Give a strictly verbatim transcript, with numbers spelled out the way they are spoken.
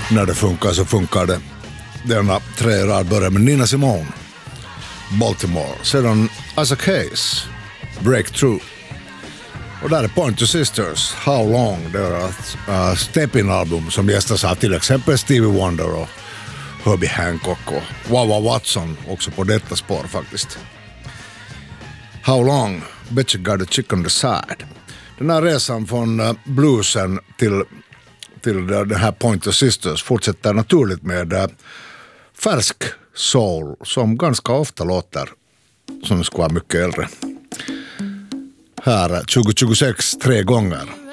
när det funkar så funkar det. Denna tre rad börjar med Nina Simone, Baltimore. Sedan Isaac Hayes, Breakthrough. Och där är Pointer Sisters, How Long. Det är ett uh, step-in-album som gästas av till exempel Stevie Wonder och Herbie Hancock och Wawa Watson också på detta spår faktiskt. How Long, Bet You Got a Chick on the Side. Den här resan från uh, bluesen till, till uh, den här Pointer Sisters fortsätter naturligt med uh, färsk soul som ganska ofta låter som skulle vara mycket äldre. Här tjugo tjugosex tre gånger.